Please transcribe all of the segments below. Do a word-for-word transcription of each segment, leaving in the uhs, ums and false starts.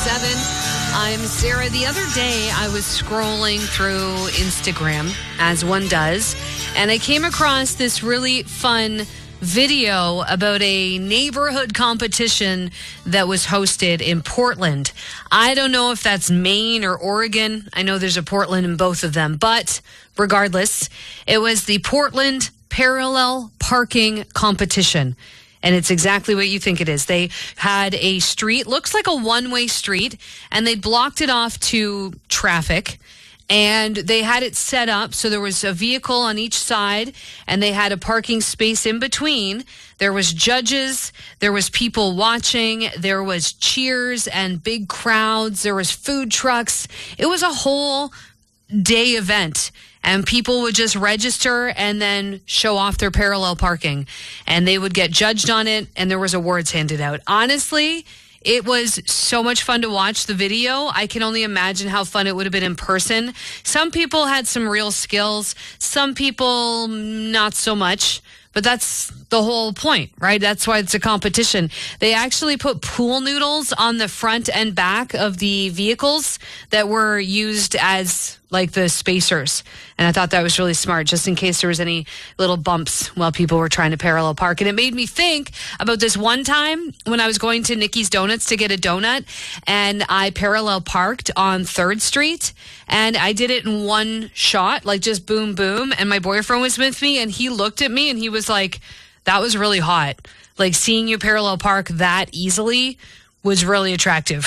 seven. I'm Sarah. The other day, I was scrolling through Instagram, as one does, and I came across this really fun video about a neighborhood competition that was hosted in Portland. I don't know if that's Maine or Oregon. I know there's a Portland in both of them, but regardless, it was the Portland Parallel Parking Competition. And it's exactly what you think it is. They had a street, looks like a one-way street, and they blocked it off to traffic. And they had it set up so there was a vehicle on each side, and they had a parking space in between. There was judges, there was people watching, there was cheers and big crowds, there was food trucks. It was a whole day event. And people would just register and then show off their parallel parking. And they would get judged on it, and there was awards handed out. Honestly, it was so much fun to watch the video. I can only imagine how fun it would have been in person. Some people had some real skills. Some people, not so much. But that's the whole point, right? That's why it's a competition. They actually put pool noodles on the front and back of the vehicles that were used as like the spacers. And I thought that was really smart, just in case there was any little bumps while people were trying to parallel park. And it made me think about this one time when I was going to Nikki's Donuts to get a donut, and I parallel parked on third Street, and I did it in one shot, like just boom, boom. And my boyfriend was with me, and he looked at me and he was like, that was really hot. Like, seeing you parallel park that easily was really attractive.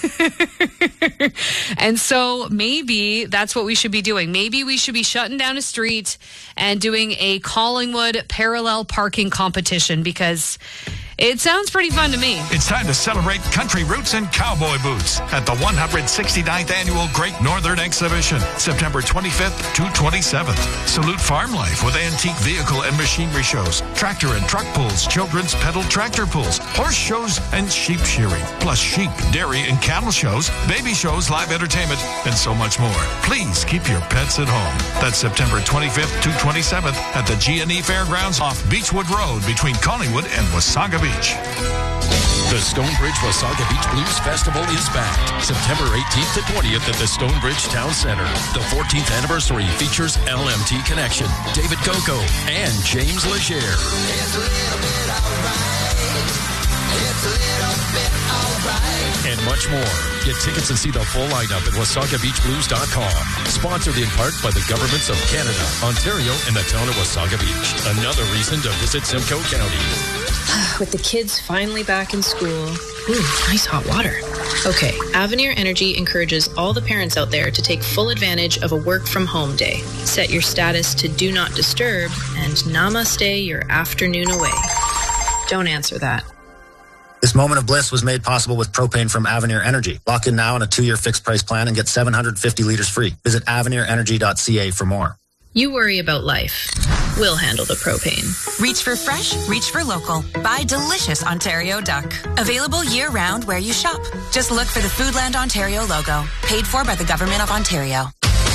And so maybe that's what we should be doing. Maybe we should be shutting down a street and doing a Collingwood parallel parking competition, because it sounds pretty fun to me. It's time to celebrate country roots and cowboy boots at the one hundred sixty-ninth Annual Great Northern Exhibition, September twenty-fifth to twenty-seventh. Salute farm life with antique vehicle and machinery shows, tractor and truck pulls, children's pedal tractor pulls, horse shows, and sheep shearing, plus sheep, dairy, and cattle shows, baby shows, live entertainment, and so much more. Please keep your pets at home. That's September twenty-fifth to twenty-seventh at the G and E Fairgrounds off Beechwood Road between Collingwood and Wasaga Beach. The Stonebridge Wasaga Beach Blues Festival is back September eighteenth to twentieth at the Stonebridge Town Center. The fourteenth anniversary features L M T Connection, David Coco, and James Legere. It's a little bit alright. It's a little bit alright. And much more. Get tickets and see the full lineup at wasaga beach blues dot com. Sponsored in part by the governments of Canada, Ontario, and the town of Wasaga Beach. Another reason to visit Simcoe County. With the kids finally back in school. Ooh, nice hot water. Okay, Avenir Energy encourages all the parents out there to take full advantage of a work from home day. Set your status to do not disturb and namaste your afternoon away. Don't answer that. This moment of bliss was made possible with propane from Avenir Energy. Lock in now on a two-year fixed price plan and get seven hundred fifty liters free. Visit avenir energy dot c a for more. You worry about life. We'll handle the propane. Reach for fresh, reach for local. Buy delicious Ontario duck. Available year-round where you shop. Just look for the Foodland Ontario logo. Paid for by the Government of Ontario.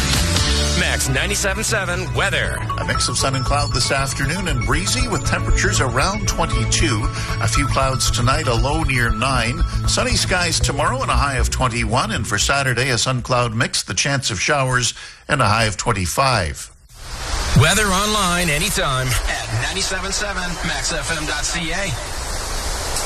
Max ninety-seven point seven weather. A mix of sun and cloud this afternoon and breezy with temperatures around twenty-two. A few clouds tonight, a low near nine. Sunny skies tomorrow and a high of twenty-one. And for Saturday, a sun-cloud mix, the chance of showers, and a high of twenty-five. Weather online anytime at ninety-seven point seven max f m dot c a.